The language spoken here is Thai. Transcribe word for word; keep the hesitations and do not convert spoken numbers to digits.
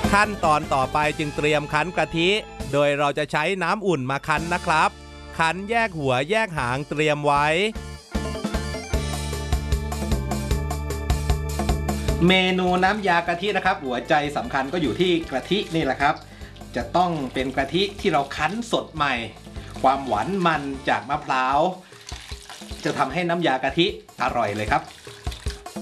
ขั้นตอนต่อไปจึงเตรียมคั้นกะทิโดยเราจะใช้น้ำอุ่นมาคั้นนะครับคั้นแยกหัวแยกหางเตรียมไว้เมนูน้ำยากะทินะครับหัวใจสำคัญก็อยู่ที่กะทินี่แหละครับจะต้องเป็นกะทิที่เราคั้นสดใหม่ความหวานมันจากมะพร้าวจะทำให้น้ำยากะทิอร่อยเลยครับ